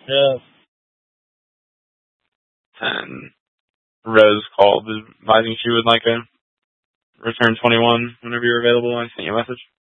Yeah. And Rose called advising she would like to return 21 whenever you're available. I sent you a message.